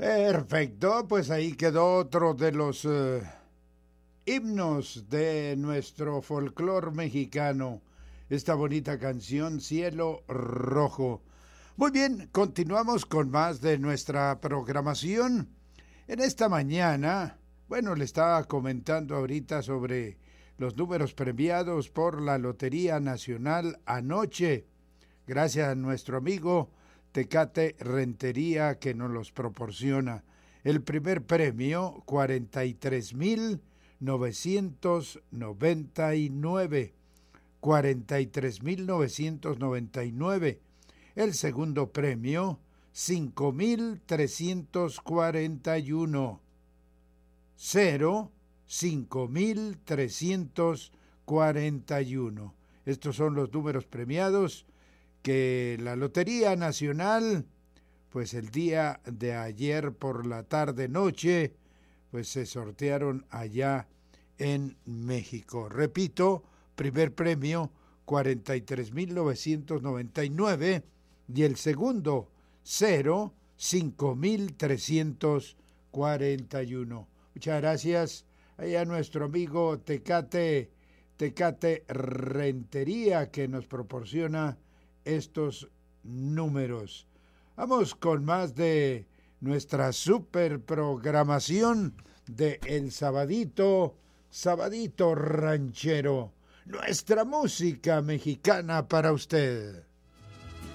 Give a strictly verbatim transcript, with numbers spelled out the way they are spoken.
Perfecto, pues ahí quedó otro de los eh, himnos de nuestro folclor mexicano. Esta bonita canción, Cielo Rojo. Muy bien, continuamos con más de nuestra programación. En esta mañana, bueno, le estaba comentando ahorita sobre los números premiados por la Lotería Nacional anoche, gracias a nuestro amigo Tecate Rentería que nos los proporciona. El primer premio, cuarenta y tres mil novecientos noventa y nueve. cuarenta y tres mil novecientos noventa y nueve. El segundo premio, cinco mil trescientos cuarenta y uno. Cero, cinco mil trescientos cuarenta y uno. Estos son los números premiados que la Lotería Nacional, pues el día de ayer por la tarde-noche, pues se sortearon allá en México. Repito, primer premio, cuarenta y tres mil novecientos noventa y nueve, y el segundo, cero, cinco mil trescientos cuarenta y uno. Muchas gracias a nuestro amigo Tecate, Tecate Rentería, que nos proporciona estos números. Vamos con más de nuestra super programación de El Sabadito, Sabadito Ranchero, nuestra música mexicana para usted.